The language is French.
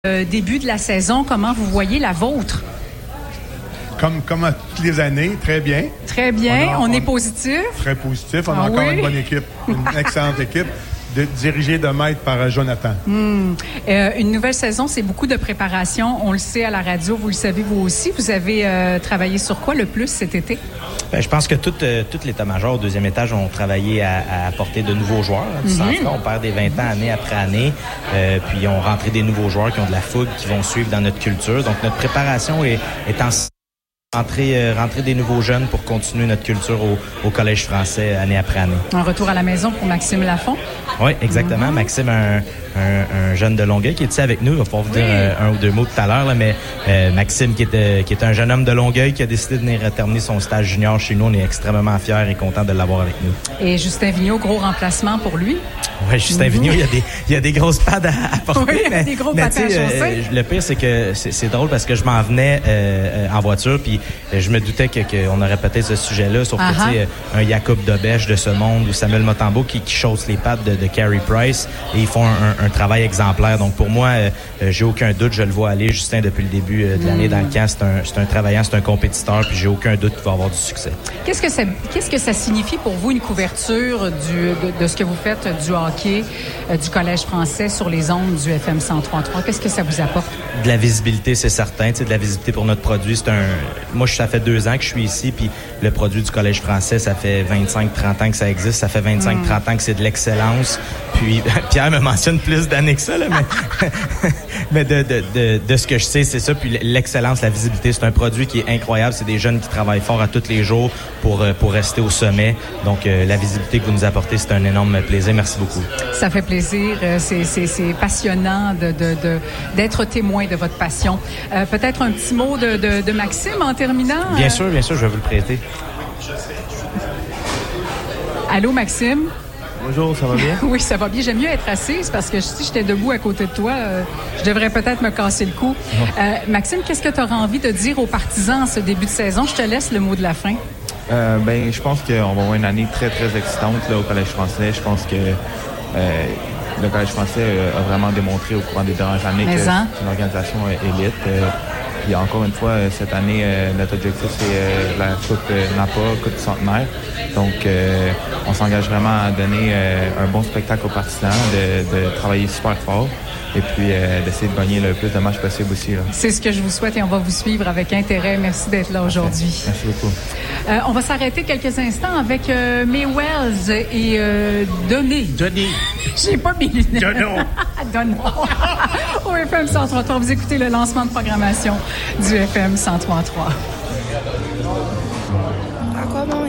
Début de la saison, comment vous voyez la vôtre? Comme à toutes les années, très bien. Très bien, on est positif. Très positif, on a encore une bonne équipe, une excellente équipe, dirigée de maître par Jonathan. Une nouvelle saison, c'est beaucoup de préparation. On le sait à la radio, vous le savez vous aussi. Vous avez travaillé sur quoi le plus cet été? Je pense que tout l'état-major au deuxième étage ont travaillé à apporter de nouveaux joueurs. On perd des 20 ans année après année. Puis on rentré des nouveaux joueurs qui ont de la fougue, qui vont suivre dans notre culture. Donc notre préparation est en rentrer des nouveaux jeunes pour continuer notre culture au Collège français année après année. Un retour à la maison pour Maxime Lafont. Oui, exactement. Maxime, un jeune de Longueuil qui est ici avec nous. Il va pouvoir vous dire un ou deux mots tout à l'heure, là, mais Maxime, qui est un jeune homme de Longueuil, qui a décidé de venir terminer son stage junior chez nous. On est extrêmement fiers et contents de l'avoir avec nous. Et Justin Vigneault, gros remplacement pour lui. Oui, Justin Vigneault, il y a des grosses pads à porter. Oui, mais, des gros pads à chausser. Le pire, c'est que c'est drôle parce que je m'en venais en voiture, puis je me doutais qu'on aurait peut-être ce sujet-là, sauf que, tu sais, un Jacob Dobesch de ce monde ou Samuel Motambo qui chausse les pattes de Carey Price, et ils font un travail exemplaire. Donc, pour moi, j'ai aucun doute, je le vois aller. Justin, depuis le début de l'année dans le camp, c'est un travaillant, c'est un compétiteur, puis j'ai aucun doute qu'il va avoir du succès. Qu'est-ce que ça signifie pour vous, une couverture de ce que vous faites du hockey du Collège français sur les ondes du FM 103.3? Qu'est-ce que ça vous apporte? De la visibilité, c'est certain. De la visibilité pour notre produit. Moi, ça fait 2 ans que je suis ici, puis le produit du Collège français, ça fait 25-30 ans que ça existe. Ça fait 25-30 ans que c'est de l'excellence. Puis, Pierre me mentionne plus d'années que ça, là, mais de ce que je sais, c'est ça. Puis l'excellence, la visibilité, c'est un produit qui est incroyable. C'est des jeunes qui travaillent fort à tous les jours pour rester au sommet. Donc, la visibilité que vous nous apportez, c'est un énorme plaisir. Merci beaucoup. Ça fait plaisir. C'est passionnant d'être témoin de votre passion. Peut-être un petit mot de Maxime en terminant? Bien sûr, je vais vous le prêter. Allô, Maxime? Bonjour, ça va bien? Oui, ça va bien. J'aime mieux être assise parce que si j'étais debout à côté de toi, je devrais peut-être me casser le cou. Maxime, qu'est-ce que tu auras envie de dire aux partisans en ce début de saison? Je te laisse le mot de la fin. Je pense qu'on va avoir une année très, très excitante là, au Collège français. Je pense que le Collège français a vraiment démontré au courant des dernières années que c'est une organisation élite. Puis encore une fois, cette année, notre objectif, c'est la Coupe Napa, Coupe du Centenaire. Donc, on s'engage vraiment à donner un bon spectacle aux partisans, de travailler super fort et puis d'essayer de gagner le plus de matchs possible aussi. Là. C'est ce que je vous souhaite et on va vous suivre avec intérêt. Merci d'être là aujourd'hui. Merci beaucoup. On va s'arrêter quelques instants avec May Wells et Denis. J'ai pas mes lunettes. Dono. Au FM 103.3. Vous écoutez le lancement de programmation du FM 103.3.